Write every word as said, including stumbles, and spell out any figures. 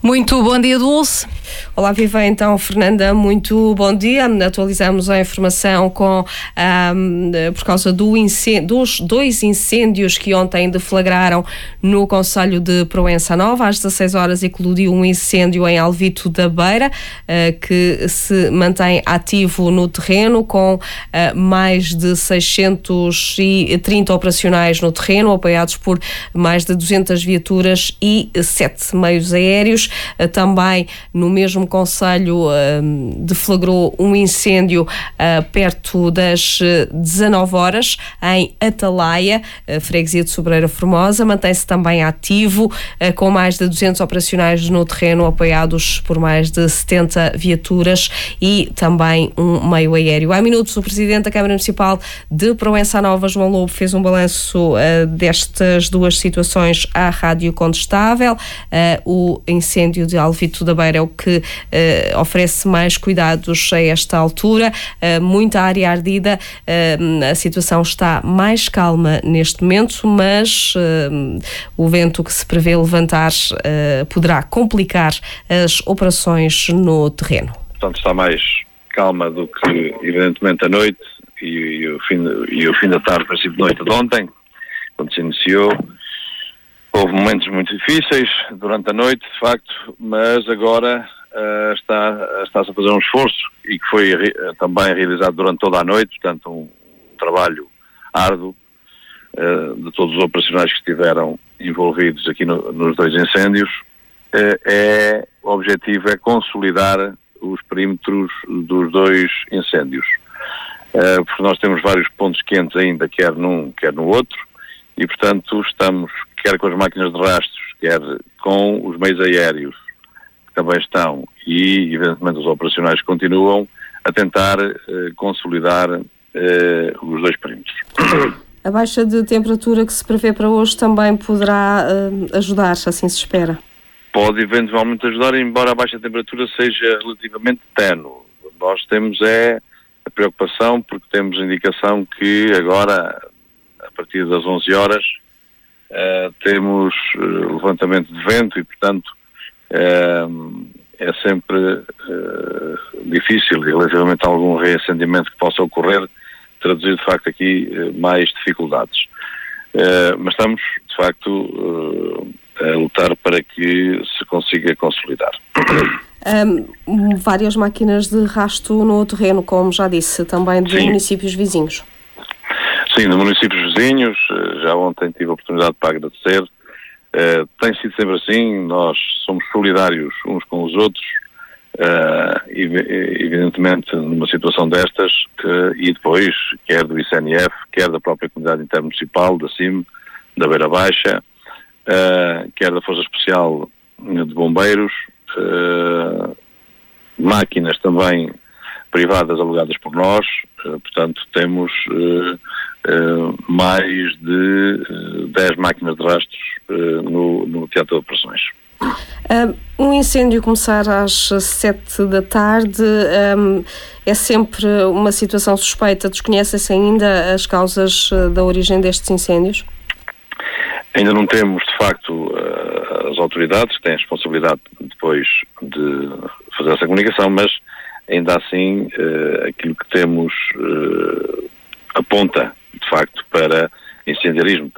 Muito bom dia, Dulce. Olá, viva então, Fernanda, muito bom dia. Atualizamos a informação com, um, por causa do incêndio, dos dois incêndios que ontem deflagraram no concelho de Proença Nova. Às dezasseis horas eclodiu um incêndio em Alvito da Beira, uh, que se mantém ativo no terreno, com uh, mais de seiscentos e trinta operacionais no terreno, apoiados por mais de duzentas viaturas e sete meios aéreos. Uh, também no mesmo concelho uh, deflagrou um incêndio uh, perto das dezanove horas em Atalaia, uh, freguesia de Sobreira Formosa. Mantém-se também ativo, uh, com mais de duzentos operacionais no terreno, apoiados por mais de setenta viaturas e também um meio aéreo. Há minutos, o Presidente da Câmara Municipal de Proença Nova, João Lobo, fez um balanço uh, destas duas situações à Rádio Condestável. Uh, o incêndio de Alvito da Beira é o que uh, oferece mais cuidados a esta altura. Uh, muita área ardida. Uh, a situação está mais calma neste momento, mas uh, o vento que se prevê levantar uh, poderá complicar as operações no terreno. Portanto, está mais calma do que, evidentemente, a noite e, e, o, fim de, e o fim da tarde, princípio de noite de ontem, quando se iniciou. Houve momentos muito difíceis durante a noite, de facto, mas agora uh, está, está-se a fazer um esforço e que foi re, também realizado durante toda a noite, portanto um, um trabalho árduo uh, de todos os operacionais que estiveram envolvidos aqui no, nos dois incêndios. Uh, é, o objetivo é consolidar os perímetros dos dois incêndios, uh, porque nós temos vários pontos quentes ainda, quer num, quer no outro, e portanto estamos, quer com as máquinas de rastros, quer com os meios aéreos que também estão e evidentemente os operacionais que continuam, a tentar eh, consolidar eh, os dois perímetros. A baixa de temperatura que se prevê para hoje também poderá uh, ajudar, assim se espera? Pode eventualmente ajudar, embora a baixa temperatura seja relativamente ténue. Nós temos é a preocupação, porque temos indicação que agora, a partir das onze horas, uh, temos uh, levantamento de vento e, portanto, uh, é sempre uh, difícil, relativamente a algum reacendimento que possa ocorrer, traduzir, de facto, aqui uh, mais dificuldades. Uh, mas estamos, de facto, uh, a lutar para que se consiga consolidar. Um, várias máquinas de rasto no terreno, como já disse, também de Sim. municípios vizinhos. Sim, de municípios vizinhos, já ontem tive a oportunidade para agradecer. Uh, tem sido sempre assim, nós somos solidários uns com os outros, uh, evidentemente numa situação destas, uh, e depois, quer do I C N F, quer da própria comunidade intermunicipal, da C I M, da Beira Baixa, uh, quer da Força Especial de Bombeiros, uh, máquinas também privadas alugadas por nós, uh, portanto temos uh, uh, mais de uh, dez máquinas de rastros uh, no, no Teatro de Operações. Um incêndio começar às sete da tarde um, é sempre uma situação suspeita. Desconhecem-se ainda as causas da origem destes incêndios? Ainda não temos, de facto, as autoridades que têm a responsabilidade depois de fazer essa comunicação, mas ainda assim aquilo que temos aponta, de facto, para incendiarismo.